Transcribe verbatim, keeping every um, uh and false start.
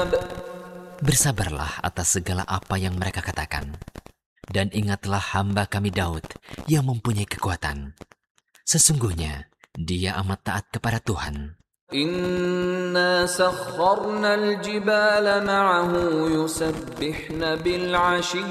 Bersabarlah atas segala apa yang mereka katakan. Dan ingatlah hamba kami Daud yang mempunyai kekuatan. Sesungguhnya dia amat taat kepada Tuhan. Inna sakharna al-jibala ma'ahu yusabbihna bil-'ashiyyi